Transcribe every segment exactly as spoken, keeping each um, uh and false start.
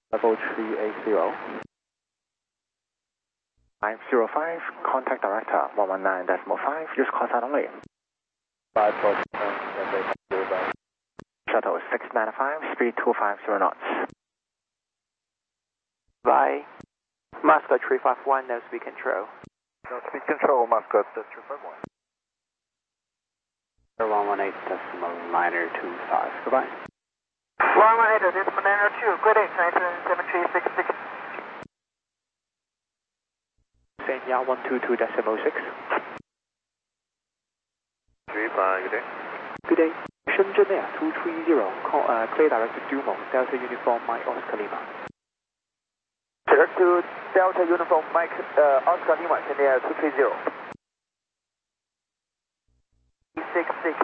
Level three eight zero. five zero five, contact director one one nine point five, use call sign only. five four seven, shuttle six nine five, speed two five zero knots. Bye. Muscat three five one, no speed control. No speed control, Muscat three five one. one one eight decimal niner two five, goodbye. one one eight decimal niner two, good day, nine seven three six six. Senya one two two decimal six. three five, good day. Good day. Shenzhen Air two three zero, call, uh, clear direct to Dumo, Delta Uniform Mike Oscar Lima. Direct to Delta Uniform Mike uh, Oscar Lima, Shenzhen Air two three zero. six six.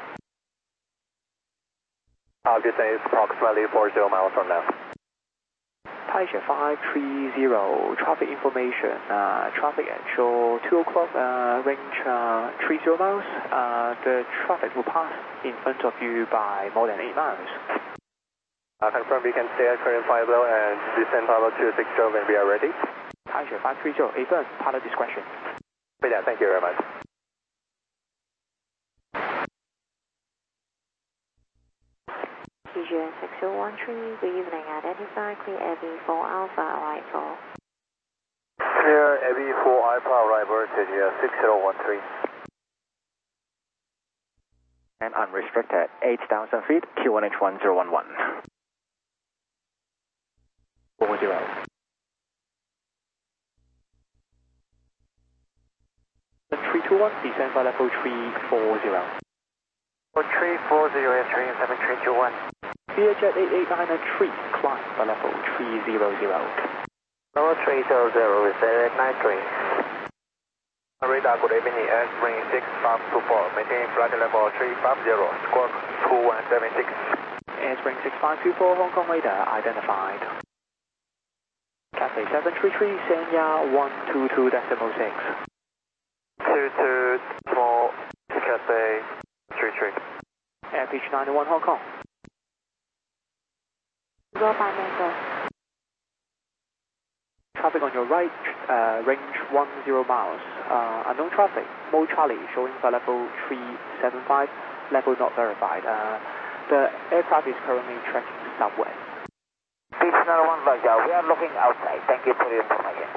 Target is approximately forty miles from now. Taisha five three zero, traffic information, uh, traffic actual two o'clock, uh, range uh, three zero miles. Uh, the traffic will pass in front of you by more than eight miles. Uh, confirm we can stay at current flight level and descend level two six zero when we are ready. Taisha five three zero, affirm, pilot discretion. But yeah, thank you very much. T G N six zero one three, good evening, identify clear A B four Alpha, arrival. Clear A B four Alpha, arrival, T G N six zero one three. And unrestricted, eight thousand feet, Q one H one zero one one. four zero. three two one, descend by level three four zero. three four zero, three seven three two one. Learjet eight eight nine three, climb by level three zero zero. Level three zero zero is direct nine three. Radar, good evening, Airspring six five two four, maintain flight level three five zero, squawk two one seven six. Airspring six five two four, Hong Kong radar identified. Cathay seven three three, Senya one two two decimal six. two two small, Cathay three three. Air pitch nine one Hong Kong. Go by Mango. Traffic on your right, uh, range one zero miles. Uh, unknown traffic, Mo Charlie showing by level three seven five, level not verified. Uh, the aircraft is currently tracking southwest. Pitch nine one Roger, we are looking outside. Thank you for your information.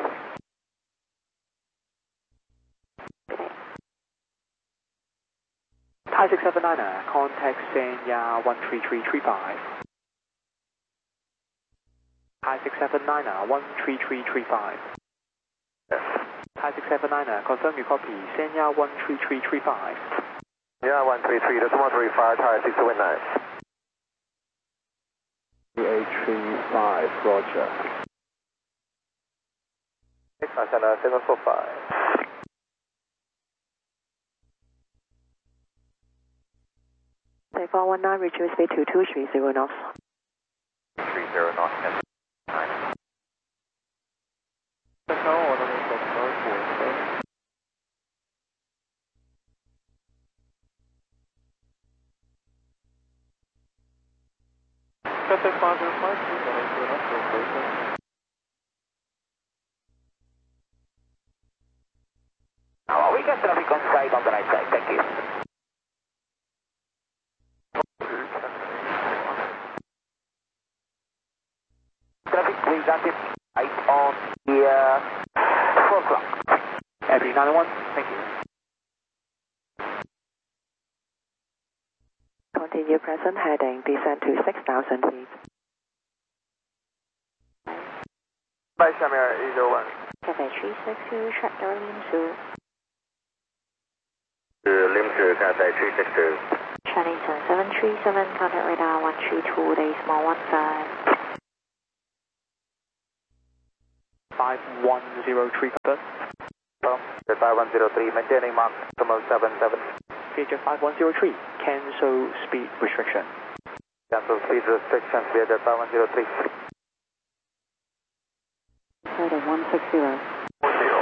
Thai six seven niner, contact Senya one three three three five. Thai six seven niner, one three three three five. Thai six seven niner, confirm you copy, Senya one three three three five. Yeah, one three three, that's one three five, Thai six seven nine. eight three five, Roger. Asana seven four five. Say four one nine, retrieve speed two two three zero knots. three zero knots. Now we can traffic on side on the right side. Thank you. Traffic, we got it right on the uh, four o'clock. Air pitch nine one, thank you. Continue present heading, descend to six thousand feet. Bye, Shamir, eight zero one. Cathay three six two, track Lim Su. Lim Su, Cathay three six two. Chinese seven three seven, contact radar one three two, decimal one five. five one zero three, confirm. five one zero three, maintaining mark, decimal seven seven. Vietjet five one zero three, cancel speed restriction. Cancel speed restrictions, Vietjet five one zero three. Radar one six zero. four zero.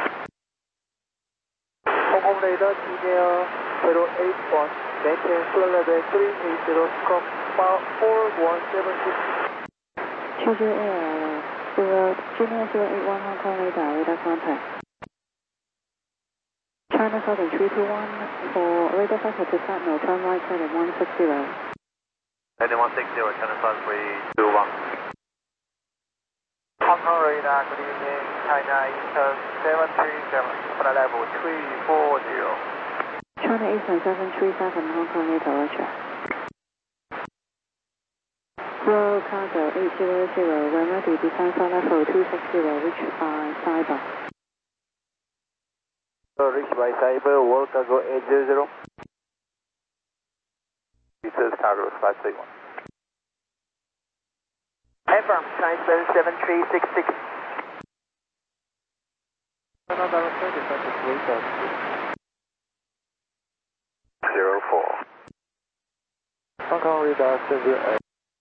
Hong Kong radar T J R zero eight one, maintain flight level three eight zero, squawk four one seven six. T Q J Air, zero, Junior zero eight one Hong Kong radar, radar contact. China Southern three two one for radar cycle to Sentinel, turn right side at one six zero. Heading one six zero, China Southern three two one. Hong Kong radar, good evening, China Eastern seven three seven, flight level three four zero. China Eastern seven three seven, Hong Kong radar, roger. Royal Cargo eight zero zero, when ready, descend flight level two six zero, reach by Cyber. Uh, reach by Cyber, World Cargo eight zero zero. This is Cargo five three one. Affirm, China seven three six six. Another thirty seconds later. Zero four. Hong Kong radar seven eight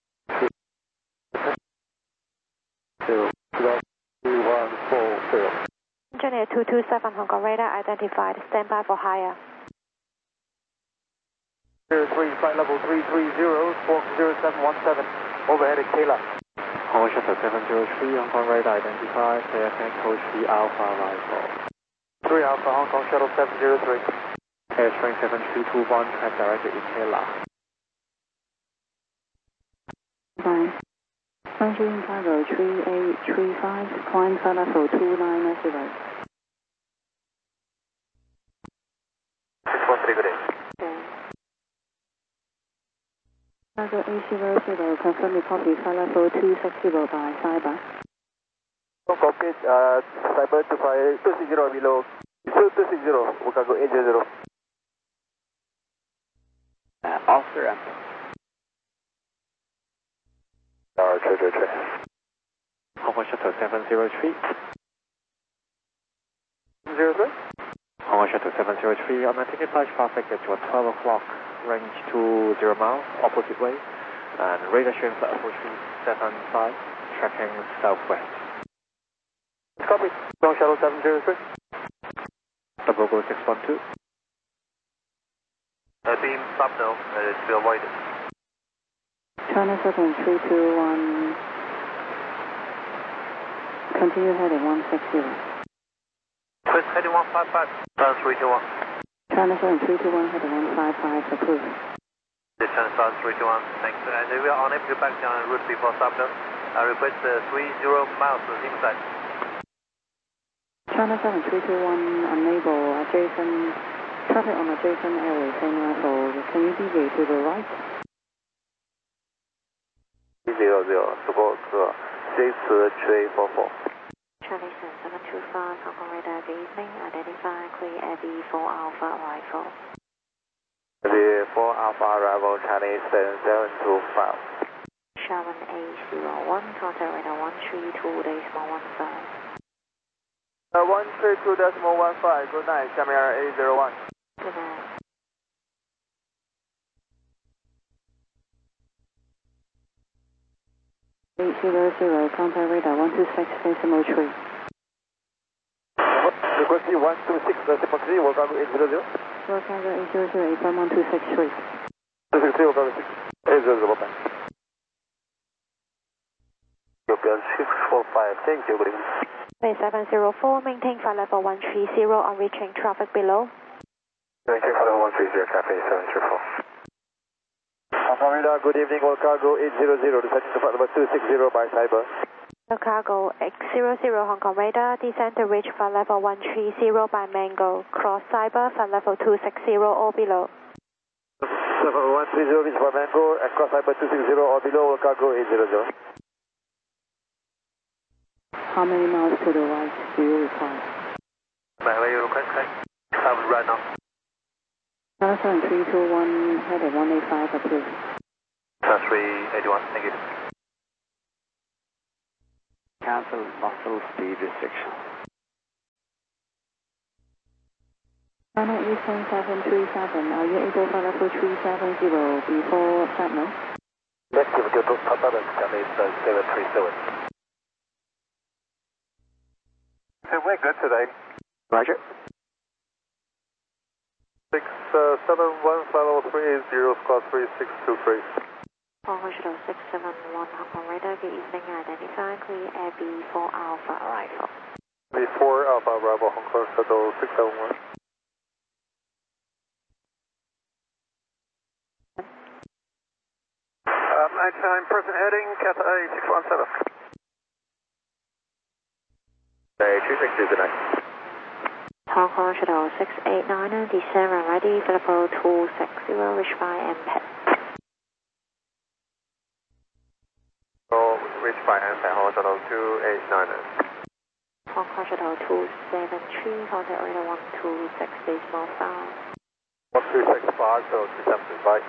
zero three one four zero. Engineer two two seven, Hong Kong radar identified. Stand by for higher. zero three, flight level three three zero, squawk zero seven one seven, overhead at Kayla. Hong Kong Shuttle seven zero three, Hong Kong radar identified. Clear Echo three Alpha arrival. three Alpha, Hong Kong Shuttle seven zero three. Airstream seven three two one, track directed Ikela. Bye. Mandarin Cargo three eight three five, climb flight level two nine zero. six one three, good day. Cargo eight zero zero, confirm the copy, flight level two six zero by Cyber. Hong Kong pitch, uh, Cyber two five two six zero below. two two six zero, World Cargo eight zero zero. Uh, Oscar M. Uh, true, true, true. Hong Kong Shuttle seven zero three. zero three? Hong Kong Shuttle seven zero three, on a ticket flight traffic at twelve o'clock, range two zero miles, opposite way, and radar showing flight level three seven five, tracking southwest. Copy. Hong Kong Shuttle seven zero three. Double go six one two. Uh, beam stop now, uh, to be avoided. China Southern three two one, continue heading one six zero. Chris, heading one five five, Southern three two one. China Southern three two one, heading one five five, approved. This China Southern three two one, thanks. And we are unable to back down route before stop now. I request uh, three zero miles inside. China Southern three two one, unable, adjacent, traffic on adjacent area, same level, can you deviate to the right? zero zero, support uh, six three four four. Charlie seven two five, Hong Kong radar, good evening. Identify, clear Air B four Alpha arrival. The four Alpha arrival, Chinese seven two five. Sharon eight zero one, contact radar one three two decimal one five. Uh, one three two decimal one five, good night, Xiamen eight zero one. Good night. eight zero zero, contact radar one two six decimal three. Frequency one two six decimal three, World Cargo eight zero zero. World Cargo eight zero zero, eight one one two six three. two six three, World Cargo eight zero zero, bye. European six four five, thank you, good evening. Bay seven zero four, maintain flight level one three zero on reaching traffic below. Thank you for the one three zero, traffic seven three four. Hong Kong radar, good evening, World Cargo eight zero zero, descending to flight number two six zero by Cyber. The cargo eight zero zero Hong Kong radar, descend to reach flight level one three zero by Mango, cross Cyber, flight level two six zero or below. one three zero, reach by Mango, and cross Cyber two six zero or below, World Cargo eight zero zero. How many miles to the right do you require? May I request, have it right now. China Southern three two one, heading one eight five, approved. Southern three eighty-one, thank you. Cancel muscle speed restriction. China Eastern seven three seven, are you able to level three seven zero before Sentinel? Negative, due to Papa Chinese seven three seven. So we're good today. Roger. six seven one, flight level three eight zero, squawk three six two three. Hong Kong Shuttle six seven one Hong Kong radar, good evening, identify, clear Air B four Alpha arrival. B four Alpha Bravo Hong Kong Shuttle six seven one. Um, ninety-nine, present heading, Cathay six one seven. Hey, two six two, good night. Hong Kong Shuttle six eight nine, descend and ready, level two six zero, reach by M P E T. So, reach by M P E T, Hong Kong Shuttle two eight nine. Hong Kong Shuttle two seven three, contact radar one two six, decimal five. one two six five, so two seven two five.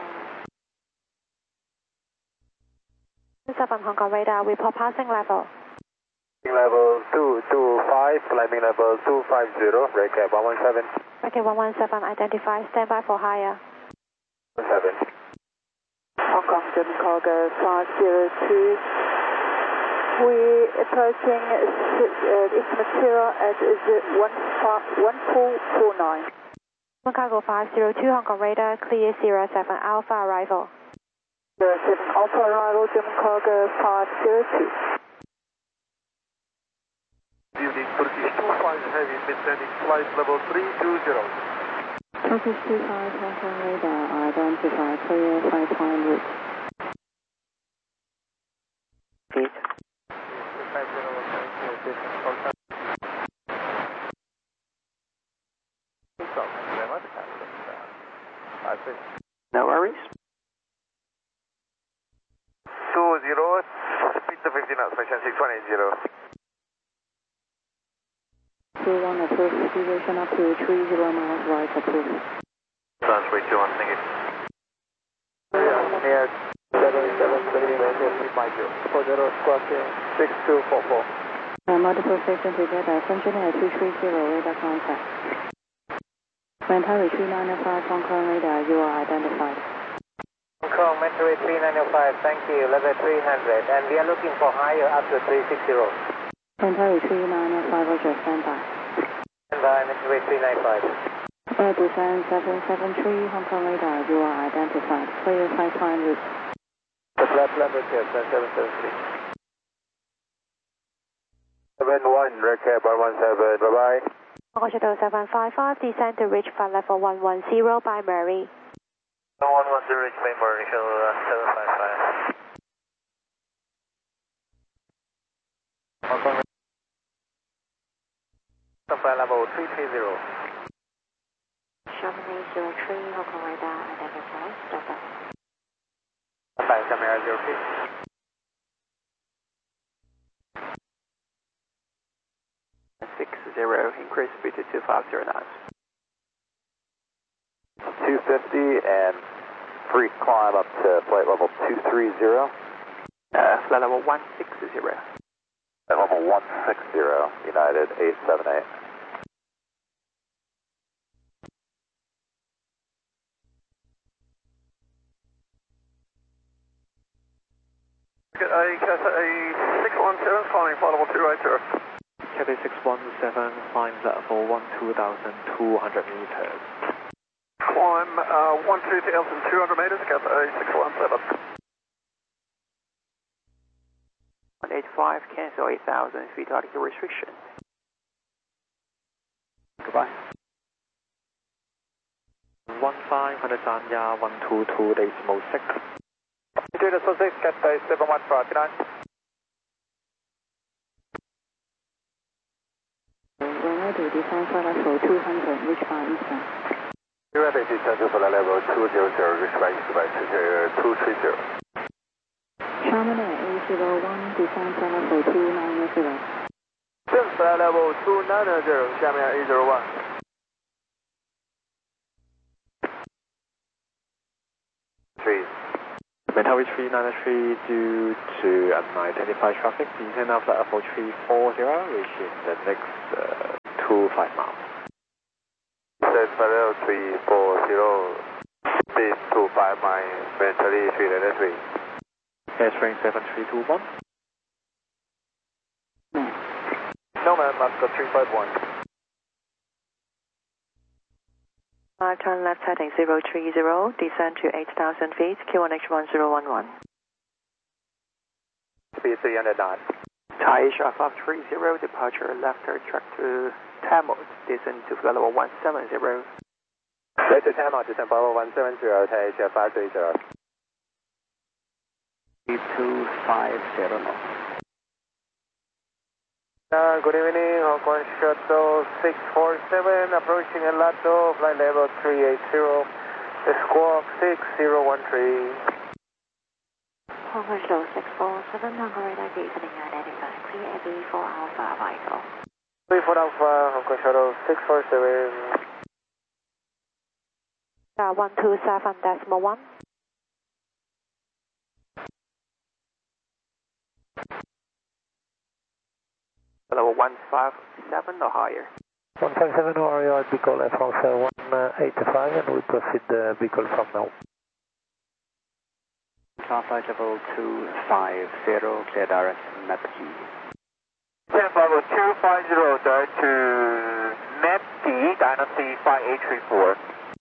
seven Hong Kong radar, report passing level. Level two two five, landing level two five zero, recap one one seven. Okay, one one seven, identify, stand by for higher. one seven. Hong Kong German cargo five zero two. We approaching uh, its material at one four four nine. Cargo five zero two, Hong Kong radar, clear zero seven Alpha arrival. zero seven Alpha arrival, German cargo five zero two. Evening, Turkish two five heavy, mid-landing flight level three two zero. Turkish two five, Hong Kong radar, identify, clear five hundred. Eight. No worries. two zero, speed to fifty knots, mission six one eight zero. two one approved, deviation up to three zero miles right approved. Sounds way two one, thank you. Near seven seven three, maintain three five zero. four zero, squawking six two four four. Uh, multiple stations together, engineer two three zero, radar contact. Mentally three nine five, Hong Kong radar, you are identified. Hong Kong, Mentally three nine five, thank you, level three hundred, and we are looking for higher up to three sixty. Mentally three nine five, Roger, stand by. Stand by, Mentally three nine five. Air descent seven seven three, Hong Kong radar, you are identified. Clear five hundred. The flat level test, seven seven three. seven one, recap one one seven, bye-bye. Hong Kong Shuttle seven five five, descend to reach flight level one one zero by Mary. one one zero, reach main boarding shuttle seven five five. Hong Kong flight level three three zero. Chamonix zero three, Hong Kong radar, identify, stop up. Bye, Camera zero three. six zero, increase speed to two five zero knots. two fifty and free climb up to flight level two three zero. Uh, flight level one six zero. Flight level one six zero, United eight seven eight. Cathay six one seven, climbing flight level two right, sir. Cathay six one seven, climb level one two thousand two hundred meters. Climb uh, one two thousand two hundred meters, Cathay six one seven. one eight five, cancel eight thousand feet altitude restriction. Goodbye. one five, Honda Sanya, one two two, decimal six. Data Sussex, Cathay seven one five, good night. When ready, descend flight level two hundred, reach by Eastern. You're ready, descend to flight level two hundred, reach by Eastern, two three zero. Chamonix eight zero one, descend flight level two nine zero. Descend flight level two nine zero, Chamonix eight zero one. Three. Mentally three nine three, due to unidentified traffic, descend now flight level three four zero, reaching the next uh, two five miles. Descend flight level three four zero, speed two five miles, mentally three nine three. Airstream seven three two one. No man, Master three five one. five, turn left heading zero three zero, descend to eight thousand feet, Q one H one zero one one. Speed three hundred knots. Thai Asia five three zero, departure left track to Tamil, descend to flight level one seven zero. Left to Tamil, descend for level one seven zero, Thai Asia five three zero. Speed two five zero knots. Uh, good evening, Hong Kong Shuttle six four seven, approaching Elato, flight level three eight zero, squawk six zero one three. Hong Kong Shuttle six four seven, Hong Kong radar descending identified, clear A B four Alpha Vital. three four Alpha, Hong Kong Shuttle six four seven. Uh, one two seven decimal one. Level one five seven or higher. one five seven or higher, Beagle Air France one eighty-five, and we proceed the Beagle from now. Flight level two five zero, clear direct Nepki. Descend level two five zero, direct to Nepki, Dynasty five eight three four.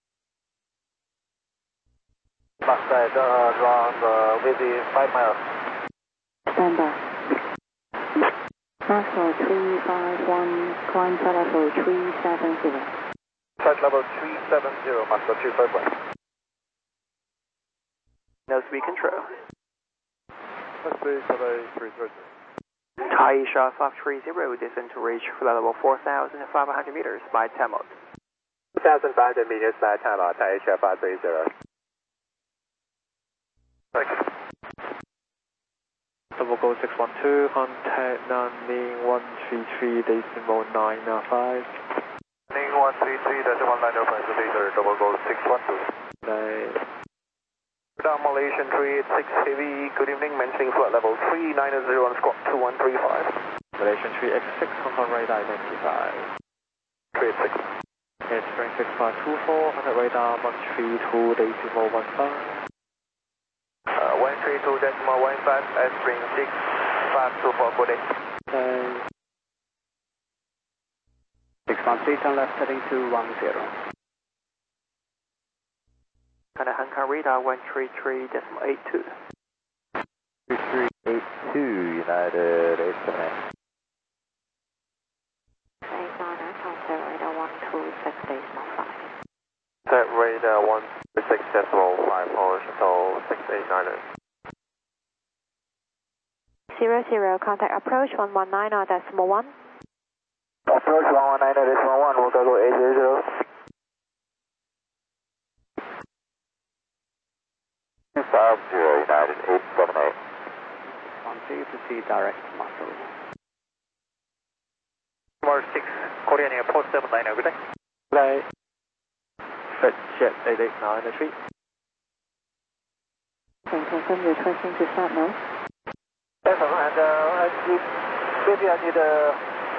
Backside, uh, around uh, within five miles. Stand by. Maxwell three five one, climb flight level three seven zero. Flight level three seven zero, Maxwell two five one. No speed control. Speed three zero. Thai Asia five three zero, descend to reach flight level four thousand five hundred meters by Tamil. two thousand five hundred meters by Tamil, Thai Asia five three zero. Thank you. Double go six one two, contact landing one three three, decimal nine five. Landing one three three, decimal nine five, later, double go six one two. Nine. Down Malaysian three eight six heavy, good evening, maintaining flight level three nine zero on squawk two one three five. Malaysian three X six, Hong Kong radar identified. three eight six. It's spring six five two four, contact radar one three two, decimal one five. Uh, one three two decimal one five, S spring six five two four, good day. Nine. six one three, turn left heading two one zero. Contact Hong Kong radar one three three, decimal eight two. two three eight two, United eight seven eight. eight nine, contact radar one two six decimal five. Set radar one six decimal five, Hong Shuttle six eight nine. Zero zero, contact approach one one nine decimal one. Approach one one nine decimal one, we'll go eight zero zero. five zero, United eight seven eight. One three, proceed direct muscle. Mark six, Korean Airport seven nine, good day. Flight. Jet eight eight nine, retreat. Can confirm you're tracking to start now? Yes, sir, and uh, I need, maybe I need uh,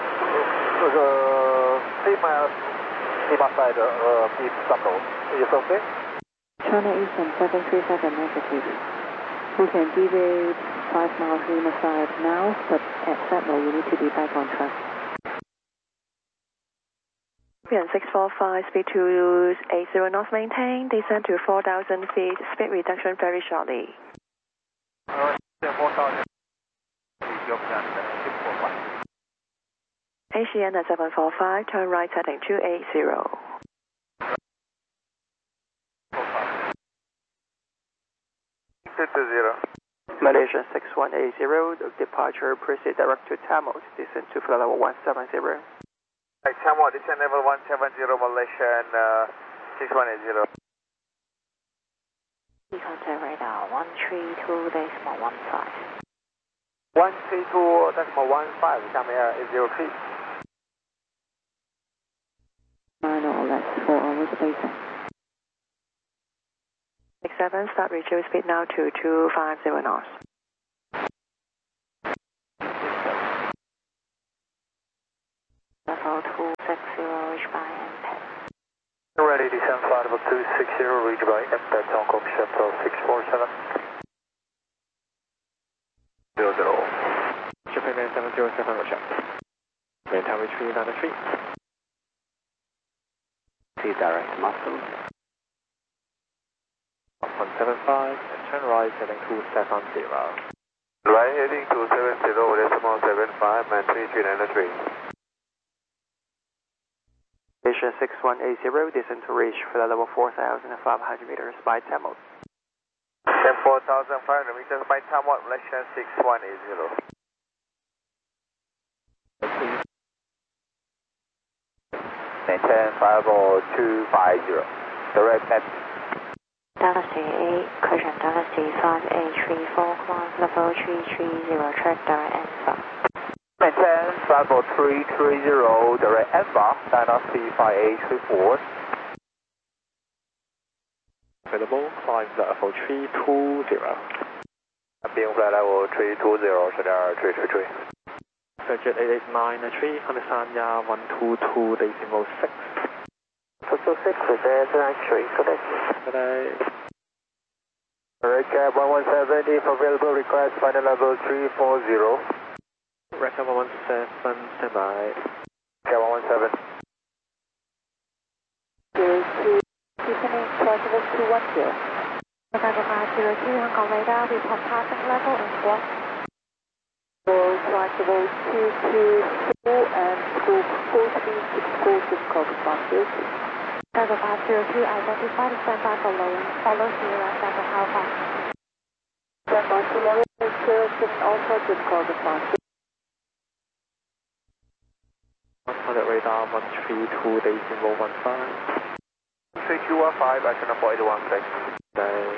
uh, three miles deep side uh, deep subload. Is it okay? China Eastern seven three seven negative. We can deviate five miles lima side now, but at Satmo you need to be back on track. six four five, speed two eight zero knots maintain, descend to four thousand feet, speed reduction very shortly. Uh, four thousand. Asiana seven four five, turn right heading two eight zero. two two zero. Malaysian six one eight zero, departure proceed direct to Tamil, descend to flight level one seven zero. Right, Tamil, descend level one seven zero, Malaysian uh, six one eight zero. Contact radar one three two decimal one five. one three two decimal one five, 下面 is zero three. Nine or less for hours later. six seven, start reduce speed now to two five zero knots. Level two six zero, reach by M P E T. Ready, descend flight level two six zero, reach by M P E T, Hong Kong Shuttle six four seven. zero zero. Japan Man seven zero seven, Roger. Main tower three nine three. Proceed direct muscle. one seven five, and turn right heading to seven zero. Right heading to seven zero, decimal seven five, maintain three nine three. Station six one eight zero, descend to reach flight level four thousand five hundred meters by Tamil. Then four thousand five hundred meters by Tamil, Malaysia six one eight zero. Maintain five oh two five zero. Direct net. Dynasty eight, Cushion Dynasty five eight three four, climb level three three zero, track direct answer. Maintain five oh three three zero, direct Alpha, Dynasty five eight three four. Available, climb level three two zero. Being flight level three two zero, Cedar three three three. Circuit eight eight nine three, Hanisanya one two two decimal six. two two six, Cedar nine three, good day. Good day. Alright, cab one one seven, if available, request final level three four zero. Record one one seven, stand by. Cab one one seven. zero two, descending flight level two one zero. November five zero two, Hong Kong radar, report passing level and squawk. For flight level two two four and scope four three six four, Cisco responses. November five zero two, identify the standby for lowering, follow Sierra seven Alpha. Standby for lowering, Sierra seven Alpha, Cisco responses. one hundred radar one three two decimal one five. three two one five, action avoid one six. Okay.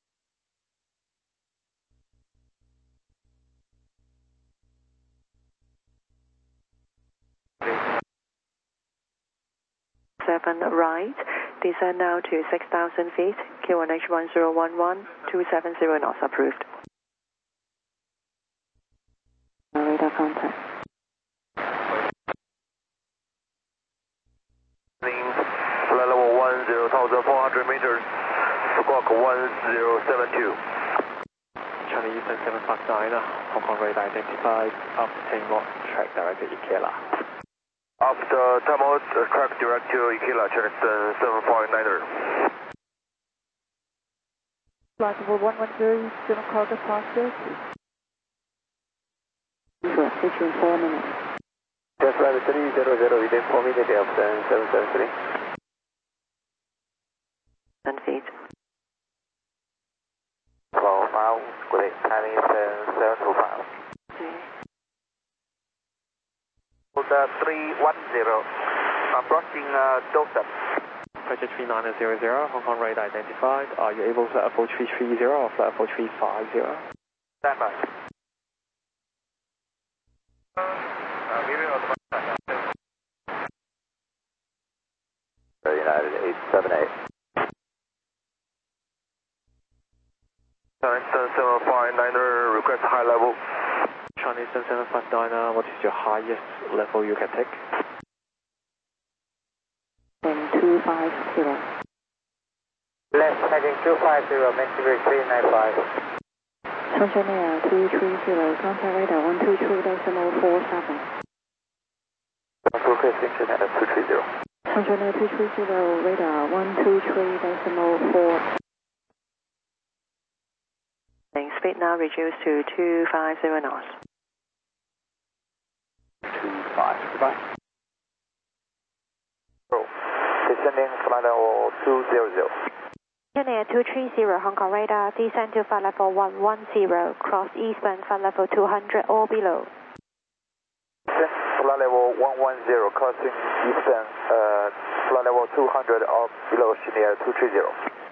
seven right, descend now to six thousand feet, Q one H one zero one one, two seven zero knots approved. Radar contact. Flight level one zero thousand four hundred meters, squawk one zero seven two. Chinese Eastern seven five nine, Hong Kong radar identified, obtain what track directed Ikela. After Tamil, track direct to Ikela, Chinese seven five niner. Flight level one one zero, General cargo process. Sure, hit you in four minutes. Just flight three zero zero, within four minutes, after seven seven three. ten feet. Hello, Mao, good day, Chinese seven two five. Okay. Delta three one zero, approaching uh, Delta. Project three nine zero zero, Hong Kong radar identified. Are you able to fly F O three three zero or fly F O three five zero? Stand by. United eight seven eight. Chinese seven five niner, request high level. Chinese seven five nine, what is your highest level you can take? Then two five zero. Left heading two five zero, Mexico three nine five. Tanzania two three zero, contact radar one two three decimal four seven. Request internet at two three zero. Tanzania two three zero, radar one two three decimal four. Speed now reduced to two five zero knots. two five, goodbye. Descending flight level two zero zero. Tanzania two three zero, Hong Kong radar, descend to flight level one one zero, cross eastbound flight level two hundred or below. Flight level one one zero, crossing eastern, uh, flight level two hundred or below, Sydney two three zero.